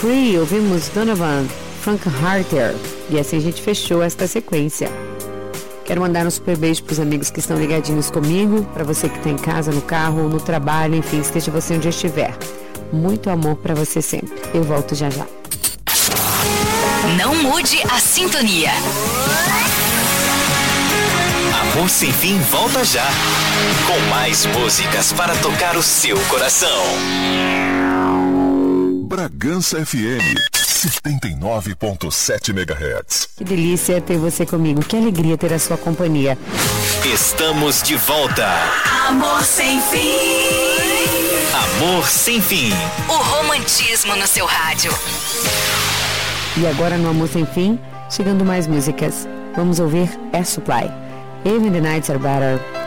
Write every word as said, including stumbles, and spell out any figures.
Free, ouvimos Donovan, Frank Harter. E assim a gente fechou esta sequência. Quero mandar um super beijo para os amigos que estão ligadinhos comigo, para você que está em casa, no carro ou no trabalho, enfim, esteja você onde estiver. Muito amor para você sempre. Eu volto já já. Não mude a sintonia. Amor Sem Fim volta já, com mais músicas para tocar o seu coração. Bragança F M setenta e nove ponto sete megahertz. Que delícia ter você comigo, que alegria ter a sua companhia. Estamos de volta. Amor Sem Fim. Amor Sem Fim. O romantismo no seu rádio. E agora no Amor Sem Fim, chegando mais músicas. Vamos ouvir Air Supply. Even the Nights Are Better.